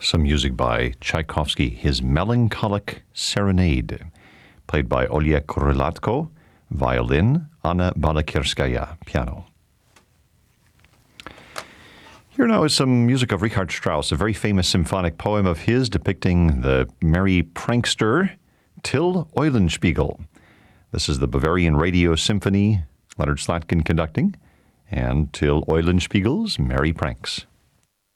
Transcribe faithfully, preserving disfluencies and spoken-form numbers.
Some music by Tchaikovsky, his Melancholic Serenade, played by Oleg Krylatko, violin, Anna Balakirskaya, piano. Here now is some music of Richard Strauss, a very famous symphonic poem of his depicting the merry prankster Till Eulenspiegel. This is the Bavarian Radio Symphony, Leonard Slatkin conducting, and Till Eulenspiegel's Merry Pranks.